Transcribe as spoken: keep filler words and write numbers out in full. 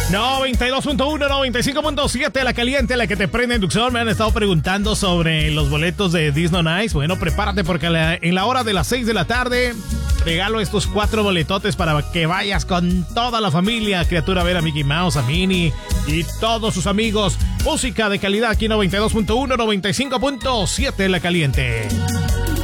noventa y dos punto uno, noventa y cinco punto siete, la caliente, la que te prende inducción. Me han estado preguntando sobre los boletos de Disney Nights. Bueno, prepárate porque en la hora de las seis de la tarde regalo estos cuatro boletotes para que vayas con toda la familia, criatura, a ver a Mickey Mouse, a Minnie y todos sus amigos. Música de calidad aquí, noventa y dos punto uno, noventa y cinco punto siete, la caliente.